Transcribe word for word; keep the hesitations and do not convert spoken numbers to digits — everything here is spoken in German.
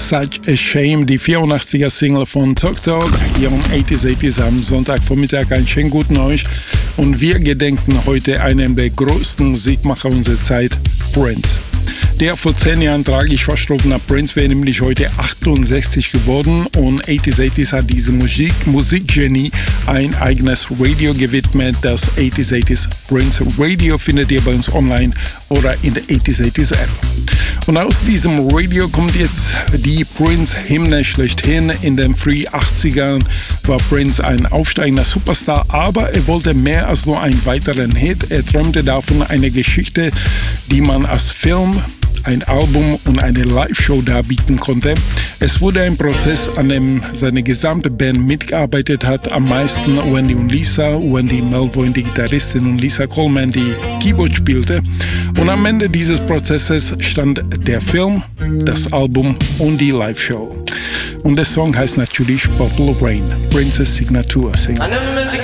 Such a Shame, die vierundachtziger Single von Tok Tok, hier um achtziger achtziger am Sonntagvormittag. Einen schönen guten euch. Und wir gedenken heute einem der größten Musikmacher unserer Zeit, Prince. Der vor zehn Jahren tragisch verstorbene Prince wäre nämlich heute achtundsechzig geworden und achtziger achtziger hat diese Musik, Musikgenie ein eigenes Radio gewidmet. Das achtziger achtziger Prince Radio findet ihr bei uns online oder in der achtziger achtziger App. Und aus diesem Radio kommt jetzt die Prince-Hymne schlechthin. In den frühen achtzigern war Prince ein aufsteigender Superstar, aber er wollte mehr als nur einen weiteren Hit. Er träumte davon, eine Geschichte, die man als Film, ein Album und eine Live-Show darbieten konnte. Es wurde ein Prozess, an dem seine gesamte Band mitgearbeitet hat. Am meisten Wendy und Lisa, Wendy Melvoin, die Gitarristin, und Lisa Coleman, die Keyboard spielte. Und am Ende dieses Prozesses stand der Film, das Album und die Live-Show. Und der Song heißt natürlich Bottle of Rain, Prince's Signature-Single.